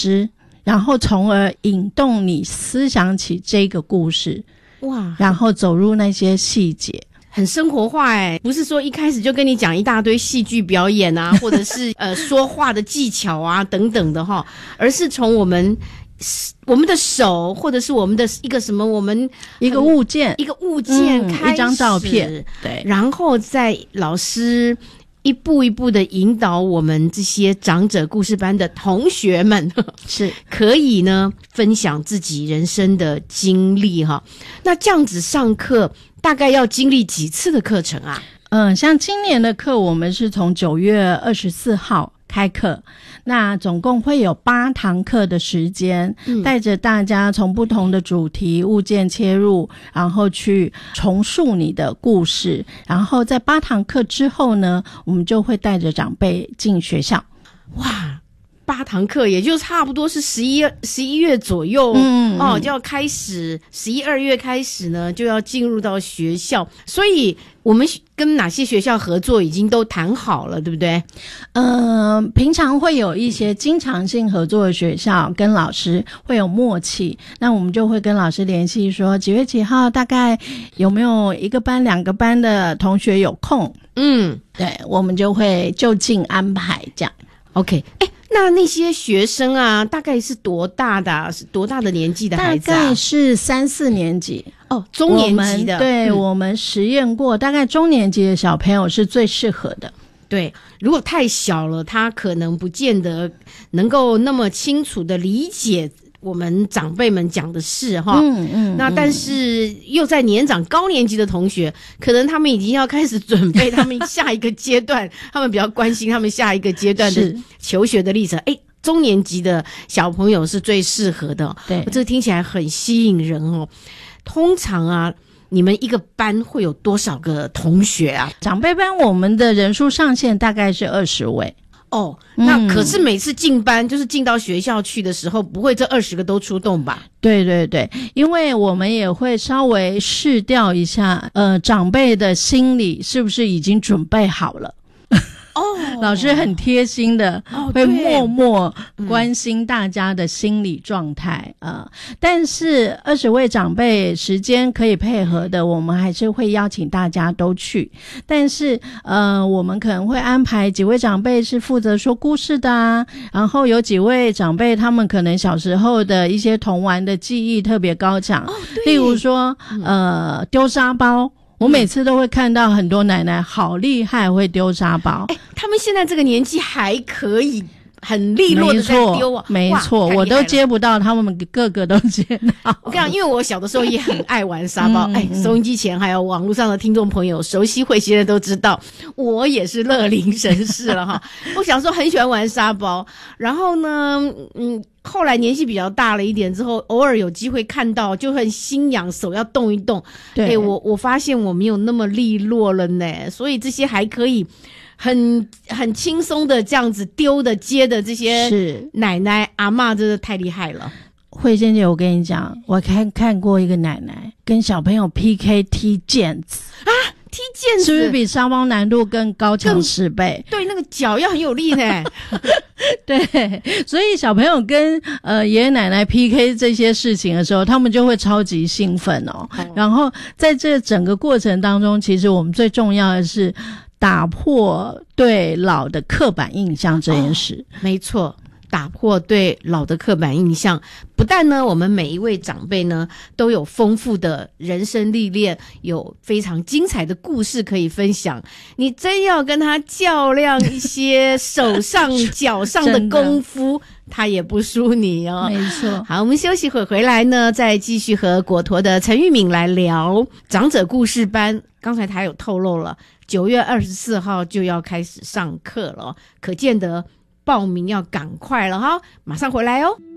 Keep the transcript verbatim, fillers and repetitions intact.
师，然后从而引动你思想起这个故事，哇，然后走入那些细节。 很生活化哎，不是说一开始就跟你讲一大堆戏剧表演啊，或者是呃说话的技巧啊等等的哈，而是从我们我们的手，或者是我们的一个什么，我们一个物件， 一个物件开始、 嗯、一张照片，对， 然后再老师一步一步的引导我们这些长者故事班的同学们， 是可以呢分享自己人生的经历哈。那这样子上课大概要经历几次的课程啊？ 嗯，像今年的课我们是从九月二十四号开课，那总共会有八堂课的时间，嗯、带着大家从不同的主题物件切入，然后去重述你的故事，然后在八堂课之后呢，我们就会带着长辈进学校。 哇，八堂课也就差不多是十一十一月左右，嗯哦，就要开始十一二月开始呢，就要进入到学校，所以我们跟哪些学校合作已经都谈好了，对不对？ 呃，平常会有一些经常性合作的学校跟老师会有默契，那我们就会跟老师联系说几月几号大概有没有一个班两个班的同学有空，嗯，对，我们就会就近安排这样。 OK， 哎，那那些学生啊，大概是多大的、啊？是多大的年纪的孩子啊？ 大概是三四年级哦，中年级的。 我对、 嗯， 我们实验过，大概中年级的小朋友是最适合的。 对，如果太小了，他可能不见得能够那么清楚的理解我们长辈们讲的事哈，嗯嗯，那但是又在年长高年级的同学，可能他们已经要开始准备他们下一个阶段，他们比较关心他们下一个阶段的求学的历程。哎，中年级的小朋友是最适合的，对，这听起来很吸引人哦。通常啊，你们一个班会有多少个同学啊？ 长辈班我们的人数上限大概是二十位。 哦，那可是每次进班、嗯、就是进到学校去的时候，不会这二十个都出动吧？ 对对对，因为我们也会稍微试调一下，呃，长辈的心理是不是已经准备好了。哦，老师很贴心的、哦、会默默关心大家的心理状态啊、嗯呃。但是二十位长辈时间可以配合的，我们还是会邀请大家都去。但是呃，我们可能会安排几位长辈是负责说故事的啊，然后有几位长辈他们可能小时候的一些童玩的记忆特别高涨，哦、例如说呃丢沙包。我每次都会看到很多奶奶好厉害，会丢沙包。 哎，他们现在这个年纪还可以很利落的在丢啊， 没错，我都接不到，他们个个都接到。 我跟你讲，因为我小的时候也很爱玩沙包，嗯、哎，收音机前还有网络上的听众朋友，熟悉慧心的都知道，我也是乐龄神士了哈。我小时候很喜欢玩沙包，然后呢，嗯。后来年纪比较大了一点之后，偶尔有机会看到，就很心痒，手要动一动。对，欸、我我发现我没有那么利落了呢，所以这些还可以很很轻松的这样子丢的接的这些奶奶阿嬷，真的太厉害了。 慧仙姐，我跟你讲，我看看过一个奶奶跟小朋友 P K 踢毽子啊。踢毽子是不是比沙包难度更高强十倍？ 对，那个脚要很有力呢。 对，所以小朋友跟呃爷爷奶奶 P K 这些事情的时候，他们就会超级兴奋哦。哦然后在这整个过程当中，其实我们最重要的是打破对老的刻板印象这件事。 哦、没错。打破对老的刻板印象，不但呢，我们每一位长辈呢都有丰富的人生历练，有非常精彩的故事可以分享。你真要跟他较量一些手上脚上的功夫，他也不输你哦。 没错。 好，我们休息会回来呢，再继续和果陀的陈玉敏来聊长者故事班。刚才他有透露了，九月二十四号就要开始上课了，可见得。报名要赶快了哈，马上回来哦。